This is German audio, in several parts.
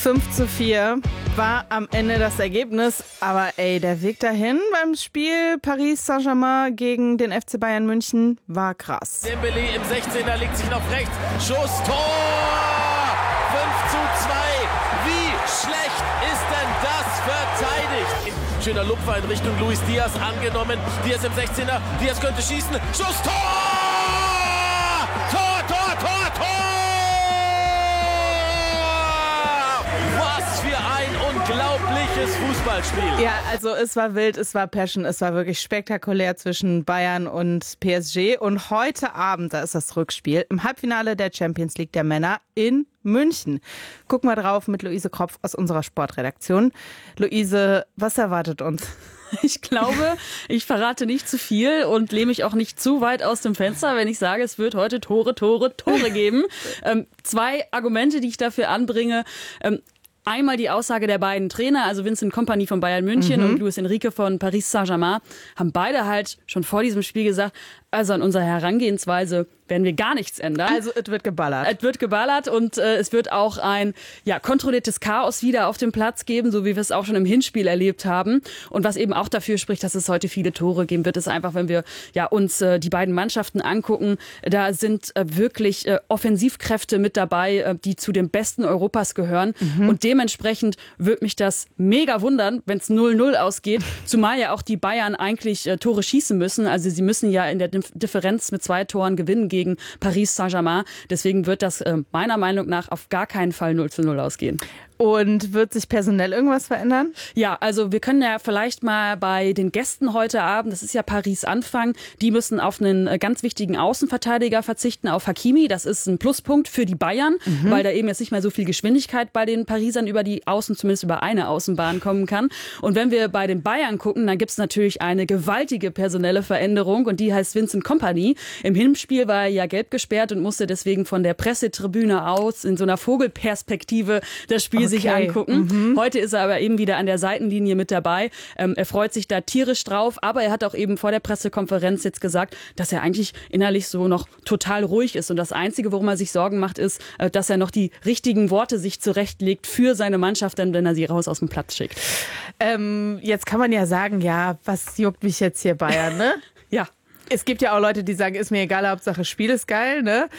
5:4 war am Ende das Ergebnis. Aber der Weg dahin beim Spiel Paris Saint-Germain gegen den FC Bayern München war krass. Dembélé im 16er legt sich nach rechts. Schuss, Tor! 5:2. Wie schlecht ist denn das verteidigt? Schöner Lupfer in Richtung Luis Diaz angenommen. Diaz im 16er. Diaz könnte schießen. Schuss, Tor! Tor, Tor, Tor, Tor! Was für ein unglaubliches Fußballspiel. Ja, also es war wild, es war Passion, es war wirklich spektakulär zwischen Bayern und PSG. Und heute Abend, da ist das Rückspiel im Halbfinale der Champions League der Männer in München. Gucken wir drauf mit Luise Kropf aus unserer Sportredaktion. Luise, was erwartet uns? Ich glaube, ich verrate nicht zu viel und lehne mich auch nicht zu weit aus dem Fenster, wenn ich sage, es wird heute Tore geben. Zwei Argumente, die ich dafür anbringe. Einmal die Aussage der beiden Trainer, also Vincent Kompany von Bayern München und Luis Enrique von Paris Saint-Germain, haben beide halt schon vor diesem Spiel gesagt, also an unserer Herangehensweise werden wir gar nichts ändern. Also es wird geballert. Es wird geballert und es wird auch ein kontrolliertes Chaos wieder auf dem Platz geben, so wie wir es auch schon im Hinspiel erlebt haben. Und was eben auch dafür spricht, dass es heute viele Tore geben wird, ist einfach, wenn wir uns die beiden Mannschaften angucken, da sind wirklich Offensivkräfte mit dabei, die zu den besten Europas gehören. Und dementsprechend würde mich das mega wundern, wenn es 0-0 ausgeht, zumal ja auch die Bayern eigentlich Tore schießen müssen. Also sie müssen ja in der Differenz mit 2 Toren gewinnen gegen Paris Saint-Germain. Deswegen wird das meiner Meinung nach auf gar keinen Fall 0-0 ausgehen. Und wird sich personell irgendwas verändern? Ja, also wir können ja vielleicht mal bei den Gästen heute Abend, das ist ja Paris Anfang, die müssen auf einen ganz wichtigen Außenverteidiger verzichten, auf Hakimi. Das ist ein Pluspunkt für die Bayern, weil da eben jetzt nicht mehr so viel Geschwindigkeit bei den Parisern über die Außen, zumindest über eine Außenbahn kommen kann. Und wenn wir bei den Bayern gucken, dann gibt es natürlich eine gewaltige personelle Veränderung und die heißt Vincent Kompany. Im Hinspiel war er ja gelb gesperrt und musste deswegen von der Pressetribüne aus in so einer Vogelperspektive das Spiel sich angucken. Heute ist er aber eben wieder an der Seitenlinie mit dabei. Er freut sich da tierisch drauf, aber er hat auch eben vor der Pressekonferenz jetzt gesagt, dass er eigentlich innerlich so noch total ruhig ist. Und das Einzige, worum er sich Sorgen macht, ist, dass er noch die richtigen Worte sich zurechtlegt für seine Mannschaft, denn wenn er sie raus aus dem Platz schickt. Jetzt kann man ja sagen, was juckt mich jetzt hier Bayern, ne? Ja. Es gibt ja auch Leute, die sagen, ist mir egal, Hauptsache Spiel ist geil, ne?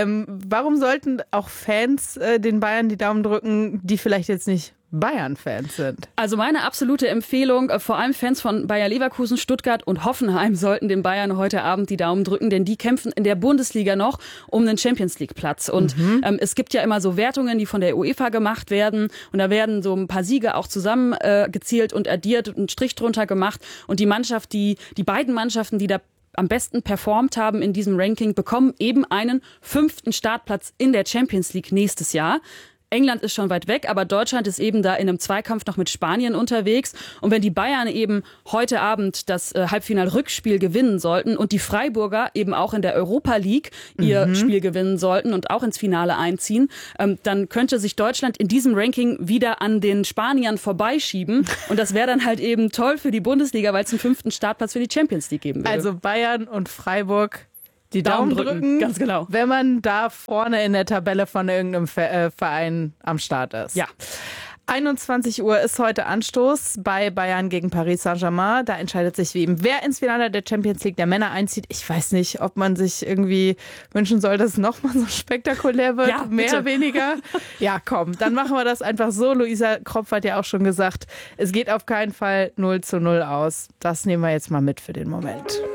Warum sollten auch Fans den Bayern die Daumen drücken, die vielleicht jetzt nicht Bayern-Fans sind? Also meine absolute Empfehlung, vor allem Fans von Bayer Leverkusen, Stuttgart und Hoffenheim sollten den Bayern heute Abend die Daumen drücken, denn die kämpfen in der Bundesliga noch um einen Champions-League-Platz. Und es gibt ja immer so Wertungen, die von der UEFA gemacht werden und da werden so ein paar Siege auch zusammengezählt und addiert und einen Strich drunter gemacht. Und die beiden Mannschaften, die da am besten performt haben in diesem Ranking, bekommen eben einen 5. Startplatz in der Champions League nächstes Jahr. England ist schon weit weg, aber Deutschland ist eben da in einem Zweikampf noch mit Spanien unterwegs. Und wenn die Bayern eben heute Abend das Halbfinal-Rückspiel gewinnen sollten und die Freiburger eben auch in der Europa League ihr Spiel gewinnen sollten und auch ins Finale einziehen, dann könnte sich Deutschland in diesem Ranking wieder an den Spaniern vorbeischieben. Und das wäre dann halt eben toll für die Bundesliga, weil es einen 5. Startplatz für die Champions League geben würde. Also Bayern und Freiburg die Daumen drücken, ganz genau. Wenn man da vorne in der Tabelle von irgendeinem Verein am Start ist. Ja. 21 Uhr ist heute Anstoß bei Bayern gegen Paris Saint-Germain. Da entscheidet sich wer ins Finale der Champions League der Männer einzieht. Ich weiß nicht, ob man sich irgendwie wünschen soll, dass es nochmal so spektakulär wird. Ja, mehr, weniger. Ja, komm, dann machen wir das einfach so. Luisa Kropf hat ja auch schon gesagt, es geht auf keinen Fall 0-0 aus. Das nehmen wir jetzt mal mit für den Moment.